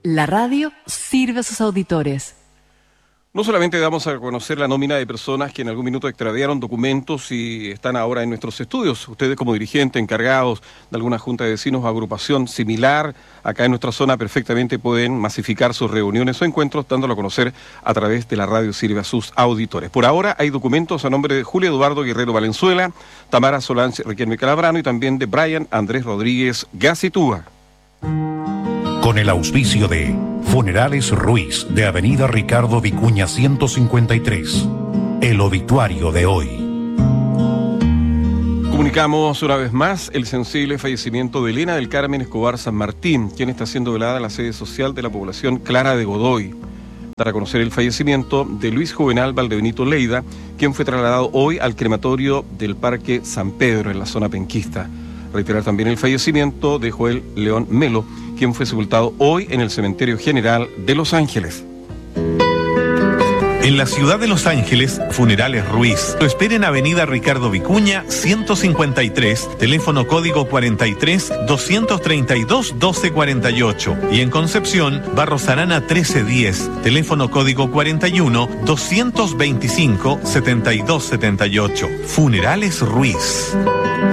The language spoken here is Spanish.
La radio sirve a sus auditores. No solamente damos a conocer la nómina de personas que en algún minuto extraviaron documentos y están ahora en nuestros estudios. Ustedes como dirigentes, encargados de alguna junta de vecinos o agrupación similar, acá en nuestra zona perfectamente pueden masificar sus reuniones o encuentros dándolo a conocer a través de la radio sirve a sus auditores. Por ahora hay documentos a nombre de Julio Eduardo Guerrero Valenzuela, Tamara Solange Riquelme Calabrano y también de Brian Andrés Rodríguez Gacitúa. Con el auspicio de Funerales Ruiz, de Avenida Ricardo Vicuña 153. El obituario de hoy. Comunicamos una vez más el sensible fallecimiento de Elena del Carmen Escobar San Martín, quien está siendo velada en la sede social de la población Clara de Godoy. Dar a conocer el fallecimiento de Luis Juvenal Valdebenito Leida, quien fue trasladado hoy al crematorio del Parque San Pedro en la zona penquista. Reiterar también el fallecimiento de Joel León Melo, quien fue sepultado hoy en el Cementerio General de Los Ángeles. En la ciudad de Los Ángeles, Funerales Ruiz. Lo espera en Avenida Ricardo Vicuña 153, teléfono código 43 232 1248. Y en Concepción, Barros Arana 1310, teléfono código 41 225 7278. Funerales Ruiz.